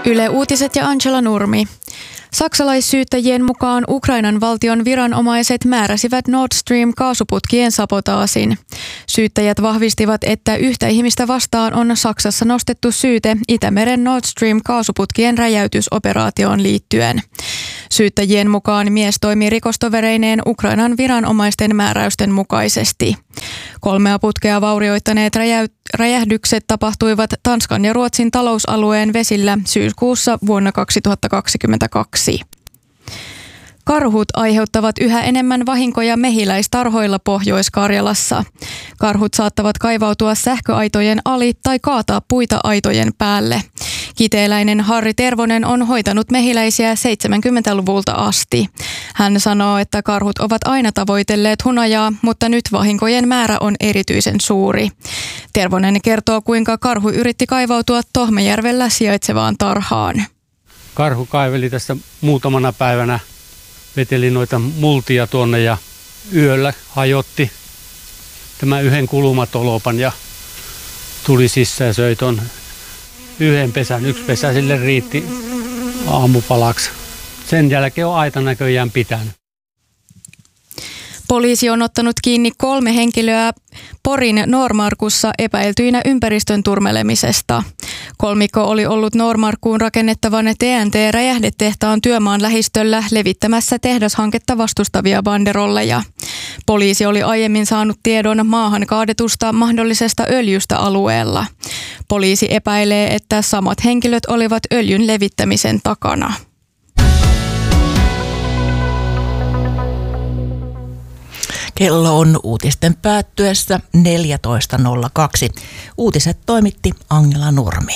Yle Uutiset ja Angela Nurmi. Saksalaissyyttäjien mukaan Ukrainan valtion viranomaiset määräsivät Nord Stream kaasuputkien sabotaasin. Syyttäjät vahvistivat, että yhtä ihmistä vastaan on Saksassa nostettu syyte Itämeren Nord Stream kaasuputkien räjäytysoperaatioon liittyen. Syyttäjien mukaan mies toimi rikostovereineen Ukrainan viranomaisten määräysten mukaisesti. 3 putkea vaurioittaneet räjähdykset tapahtuivat Tanskan ja Ruotsin talousalueen vesillä syyskuussa vuonna 2022. Karhut aiheuttavat yhä enemmän vahinkoja mehiläistarhoilla Pohjois-Karjalassa. Karhut saattavat kaivautua sähköaitojen ali tai kaataa puita aitojen päälle. Kiteeläinen Harri Tervonen on hoitanut mehiläisiä 70-luvulta asti. Hän sanoo, että karhut ovat aina tavoitelleet hunajaa, mutta nyt vahinkojen määrä on erityisen suuri. Tervonen kertoo, kuinka karhu yritti kaivautua Tohmajärvellä sijaitsevaan tarhaan. Karhu kaiveli tässä muutamana päivänä. Veteli noita multia tuonne ja yöllä hajotti tämän yhden kulumatolopan ja tuli sisään ja söi ton yhden pesän. 1 pesä sille riitti aamupalaksi. Sen jälkeen on aita näköjään pitänyt. Poliisi on ottanut kiinni 3 henkilöä Porin Noormarkussa epäiltyinä ympäristön turmelemisesta. Kolmikko oli ollut Noormarkkuun rakennettavan TNT-räjähdetehtaan työmaan lähistöllä levittämässä tehdashanketta vastustavia banderolleja. Poliisi oli aiemmin saanut tiedon maahan kaadetusta mahdollisesta öljystä alueella. Poliisi epäilee, että samat henkilöt olivat öljyn levittämisen takana. Kello on uutisten päättyessä 14.02. Uutiset toimitti Angela Nurmi.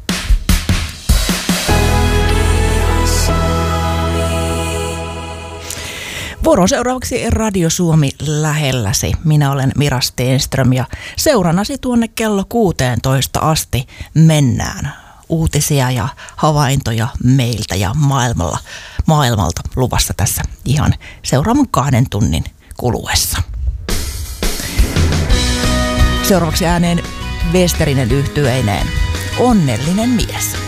Vuoron seuraavaksi Radio Suomi lähelläsi. Minä olen Mira Stenström ja seurannasi tuonne kello 16 asti mennään. Uutisia ja havaintoja meiltä ja maailmalta luvassa tässä ihan seuraavan 2 tunnin kuluessa. Seuraavaksi ääneen Westerinen yhtyeineen Onnellinen mies.